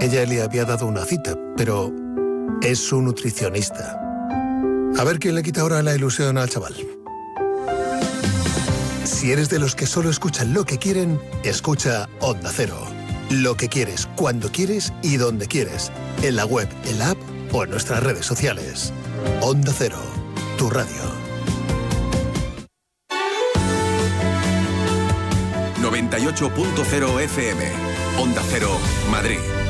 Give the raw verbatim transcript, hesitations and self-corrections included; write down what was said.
Ella le había dado una cita, pero es su nutricionista. A ver quién le quita ahora la ilusión al chaval. Si eres de los que solo escuchan lo que quieren, escucha Onda Cero. Lo que quieres, cuando quieres y donde quieres. En la web, en la app o en nuestras redes sociales. Onda Cero, tu radio. noventa y ocho punto cero F M. Onda Cero, Madrid.